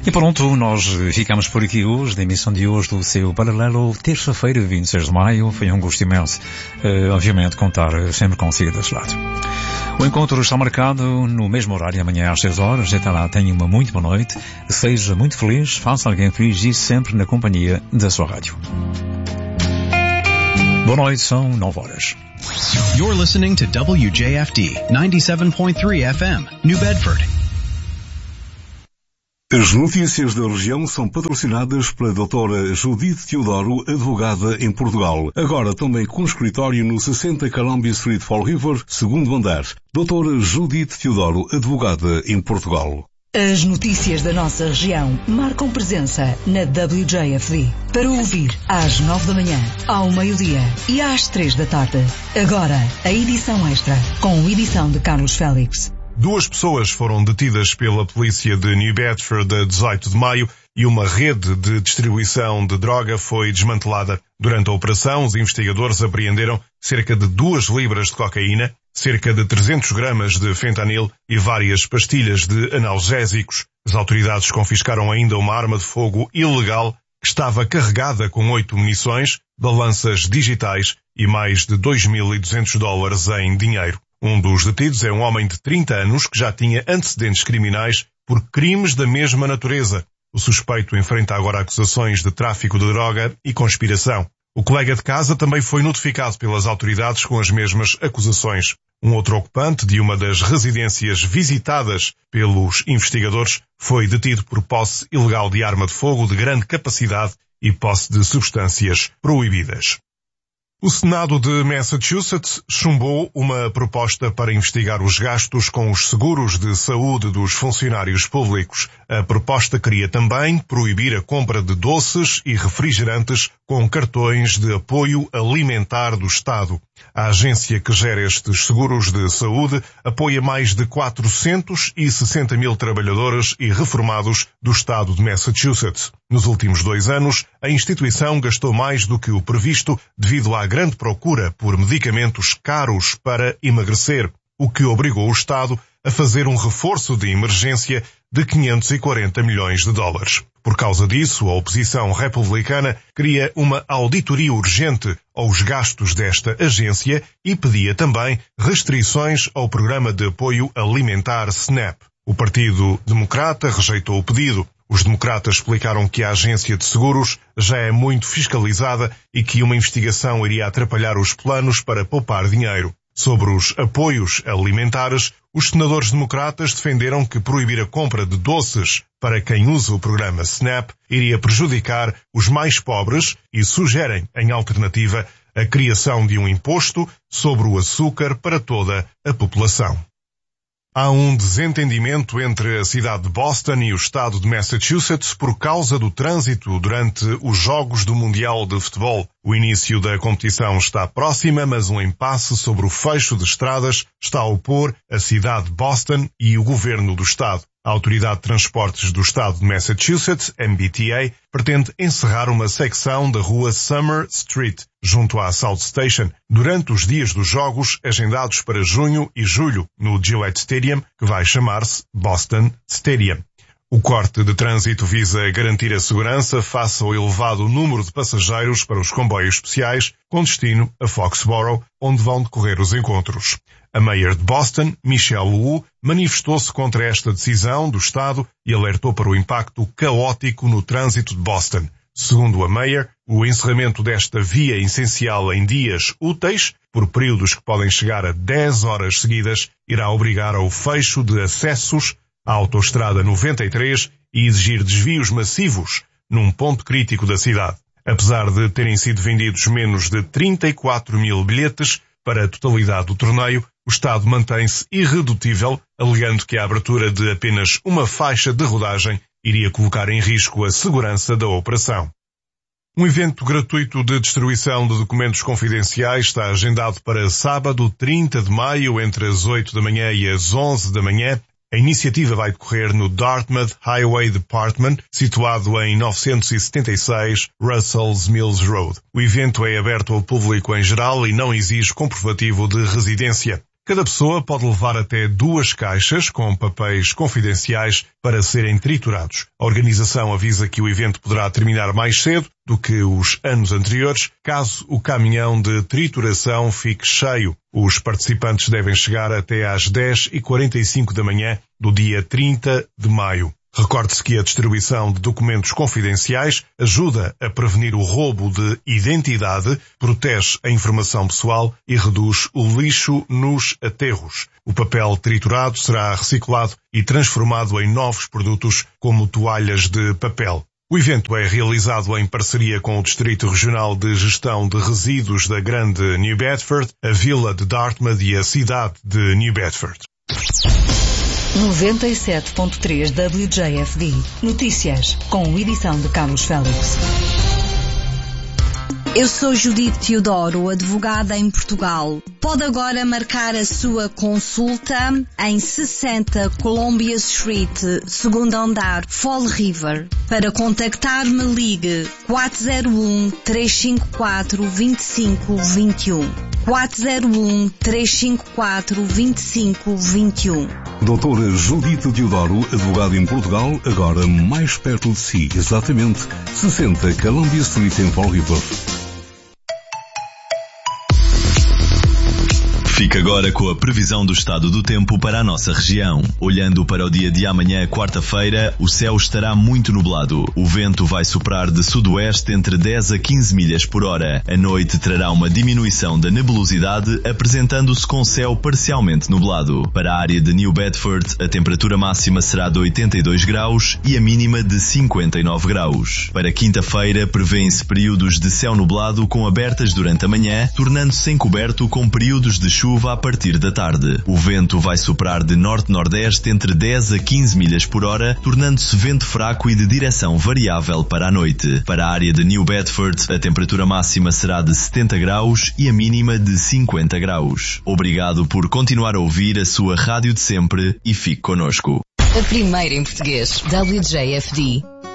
E pronto, nós ficamos por aqui hoje, da emissão de hoje do seu Paralelo, terça-feira, 26 de maio. Foi um gosto imenso, obviamente, contar sempre consigo desse lado. O encontro está marcado no mesmo horário, amanhã às 6 horas. Até lá, tenha uma muito boa noite, seja muito feliz, faça alguém feliz e sempre na companhia da sua rádio. Boa noite, são 9 horas. You're listening to WJFD 97.3 FM, New Bedford. As notícias da região são patrocinadas pela doutora Judite Teodoro, advogada em Portugal. Agora também com escritório no 60 Columbia Street, Fall River, segundo andar. Doutora Judite Teodoro, advogada em Portugal. As notícias da nossa região marcam presença na WJFD. Para ouvir às 9 da manhã, ao meio-dia e às 3 da tarde. Agora, a edição extra, com edição de Carlos Félix. 2 pessoas foram detidas pela polícia de New Bedford a 18 de maio e uma rede de distribuição de droga foi desmantelada. Durante a operação, os investigadores apreenderam cerca de 2 libras de cocaína, cerca de 300 gramas de fentanil e várias pastilhas de analgésicos. As autoridades confiscaram ainda uma arma de fogo ilegal que estava carregada com 8 munições, balanças digitais e mais de $2.200 em dinheiro. Um dos detidos é um homem de 30 anos que já tinha antecedentes criminais por crimes da mesma natureza. O suspeito enfrenta agora acusações de tráfico de droga e conspiração. O colega de casa também foi notificado pelas autoridades com as mesmas acusações. Um outro ocupante de uma das residências visitadas pelos investigadores foi detido por posse ilegal de arma de fogo de grande capacidade e posse de substâncias proibidas. O Senado de Massachusetts chumbou uma proposta para investigar os gastos com os seguros de saúde dos funcionários públicos. A proposta queria também proibir a compra de doces e refrigerantes com cartões de apoio alimentar do Estado. A agência que gera estes seguros de saúde apoia mais de 460 mil trabalhadores e reformados do Estado de Massachusetts. Nos últimos 2 anos, a instituição gastou mais do que o previsto devido à grande procura por medicamentos caros para emagrecer, o que obrigou o Estado a fazer um reforço de emergência de $540 milhões. Por causa disso, a oposição republicana queria uma auditoria urgente aos gastos desta agência e pedia também restrições ao programa de apoio alimentar SNAP. O Partido Democrata rejeitou o pedido. Os democratas explicaram que a agência de seguros já é muito fiscalizada e que uma investigação iria atrapalhar os planos para poupar dinheiro. Sobre os apoios alimentares, os senadores democratas defenderam que proibir a compra de doces para quem usa o programa SNAP iria prejudicar os mais pobres e sugerem, em alternativa, a criação de um imposto sobre o açúcar para toda a população. Há um desentendimento entre a cidade de Boston e o estado de Massachusetts por causa do trânsito durante os Jogos do Mundial de Futebol. O início da competição está próxima, mas um impasse sobre o fecho de estradas está a opor a cidade de Boston e o governo do estado. A Autoridade de Transportes do Estado de Massachusetts, MBTA, pretende encerrar uma secção da rua Summer Street, junto à South Station, durante os dias dos jogos agendados para junho e julho, no Gillette Stadium, que vai chamar-se Boston Stadium. O corte de trânsito visa garantir a segurança face ao elevado número de passageiros para os comboios especiais com destino a Foxborough, onde vão decorrer os encontros. A Mayor de Boston, Michelle Wu, manifestou-se contra esta decisão do Estado e alertou para o impacto caótico no trânsito de Boston. Segundo a Mayor, o encerramento desta via essencial em dias úteis, por períodos que podem chegar a 10 horas seguidas, irá obrigar ao fecho de acessos à Autoestrada 93 e exigir desvios massivos num ponto crítico da cidade. Apesar de terem sido vendidos menos de 34 mil bilhetes para a totalidade do torneio, o Estado mantém-se irredutível, alegando que a abertura de apenas uma faixa de rodagem iria colocar em risco a segurança da operação. Um evento gratuito de distribuição de documentos confidenciais está agendado para sábado, 30 de maio, entre as 8 da manhã e as 11 da manhã. A iniciativa vai decorrer no Dartmouth Highway Department, situado em 976 Russell's Mills Road. O evento é aberto ao público em geral e não exige comprovativo de residência. Cada pessoa pode levar até 2 caixas com papéis confidenciais para serem triturados. A organização avisa que o evento poderá terminar mais cedo do que os anos anteriores, caso o caminhão de trituração fique cheio. Os participantes devem chegar até às 10h45 da manhã do dia 30 de maio. Recorde-se que a distribuição de documentos confidenciais ajuda a prevenir o roubo de identidade, protege a informação pessoal e reduz o lixo nos aterros. O papel triturado será reciclado e transformado em novos produtos, como toalhas de papel. O evento é realizado em parceria com o Distrito Regional de Gestão de Resíduos da Grande New Bedford, a Vila de Dartmouth e a cidade de New Bedford. 97.3 WJFD. Notícias, com edição de Carlos Félix. Eu sou Judite Teodoro, advogada em Portugal. Pode agora marcar a sua consulta em 60 Columbia Street, segundo andar, Fall River. Para contactar-me, ligue 401-354-2521. 401-354-2521. Doutora Judite Teodoro, advogada em Portugal, agora mais perto de si, exatamente 60 Columbia Street em Fall River. Fica agora com a previsão do estado do tempo para a nossa região. Olhando para o dia de amanhã, quarta-feira, o céu estará muito nublado. O vento vai soprar de sudoeste entre 10 a 15 milhas por hora. A noite trará uma diminuição da nebulosidade, apresentando-se com céu parcialmente nublado. Para a área de New Bedford, a temperatura máxima será de 82 graus e a mínima de 59 graus. Para quinta-feira, prevêem-se períodos de céu nublado com abertas durante a manhã, tornando-se encoberto com períodos de chuva a partir da tarde. O vento vai soprar de norte-nordeste entre 10 a 15 milhas por hora, tornando-se vento fraco e de direção variável para a noite. Para a área de New Bedford, a temperatura máxima será de 70 graus e a mínima de 50 graus. Obrigado por continuar a ouvir a sua rádio de sempre e fique connosco. A primeira em português, WJFD.